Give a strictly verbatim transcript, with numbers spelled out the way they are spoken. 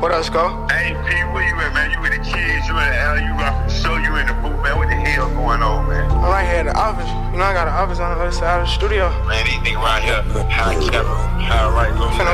What else, go? Hey, P, where you at, man? You with the kids, you in the L, you rock the show, you in the booth, man. What the hell going on, man? I'm right here at the office. You know, I got an office on the other side of the studio. Man, these niggas around here, high camera, high right,